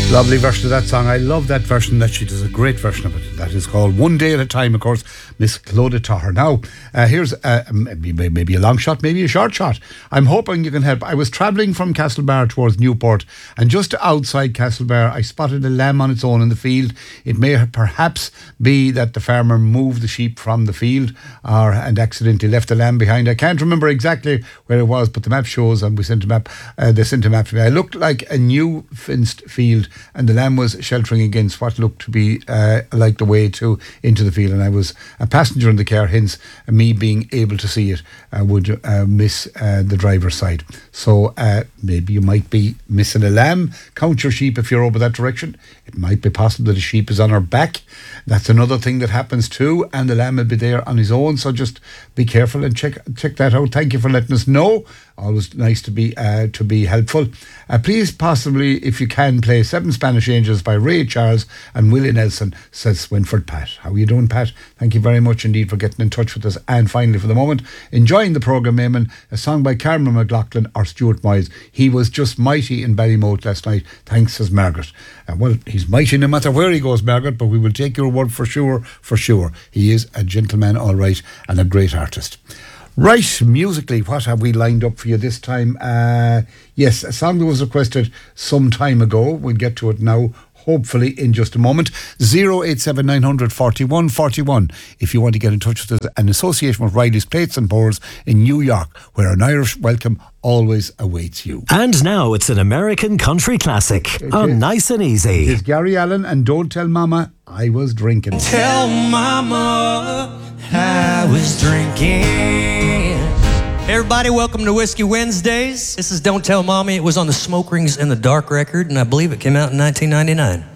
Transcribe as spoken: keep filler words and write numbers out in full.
Lovely version of that song. I love that version. That she does a great version of it. That is called One Day at a Time, of course, Miss Clodagh Tahir. Now, uh, here's uh, maybe, maybe a long shot, maybe a short shot. I'm hoping you can help. I was travelling from Castlebar towards Newport, and just outside Castlebar, I spotted a lamb on its own in the field. It may perhaps be that the farmer moved the sheep from the field or and accidentally left the lamb behind. I can't remember exactly where it was, but the map shows, and we sent a map. Uh, they sent a map to me. I looked like a new fenced field, and the lamb was sheltering against what looked to be uh, like the way to into the field, and I was a passenger in the car, hence uh, me being able to see it uh, would uh, miss uh, the driver's side. So uh, maybe you might be missing a lamb. Count your sheep if you're over that direction. It might be possible that a sheep is on her back. That's another thing that happens too, and the lamb will be there on his own, so just be careful and check check that out. Thank you for letting us know. Always nice to be uh, to be helpful. Uh, please, possibly, if you can, play Seven Spanish Angels by Ray Charles and Willie Nelson, says Winford Pat. How are you doing, Pat? Thank you very much indeed for getting in touch with us. And finally, for the moment, enjoying the programme, Eamon, a song by Carmen McLaughlin or Stuart Miles. He was just mighty in Ballymote last night. Thanks, says Margaret. Uh, well, he's mighty no matter where he goes, Margaret, but we will take your word for sure, for sure. He is a gentleman, all right, and a great artist. Right, musically, what have we lined up for you this time? Uh, yes, a song that was requested some time ago. We'll get to it now, hopefully in just a moment. zero eight seven nine hundred forty-one forty-one if you want to get in touch with us. An association with Riley's Plates and Pours in New York, where an Irish welcome always awaits you. And now it's an American country classic it on is. Nice and Easy. It's Gary Allen and Don't Tell Mama I Was Drinking. Tell Mama I was drinking. Everybody, welcome to Whiskey Wednesdays. This is Don't Tell Mommy. It was on the Smoke Rings in the Dark record, and I believe it came out in nineteen ninety-nine.